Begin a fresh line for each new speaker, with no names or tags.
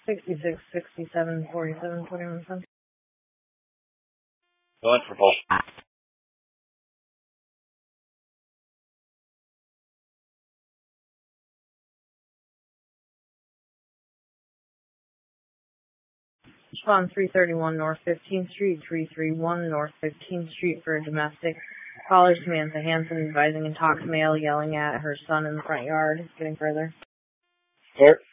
66, 67, 47, 21 cents.
Going for both.
Spawn 331 North 15th Street, 331 North 15th Street for a domestic. Caller Samantha Hanson advising intox male yelling at her son in the front yard. Getting further.
Clear.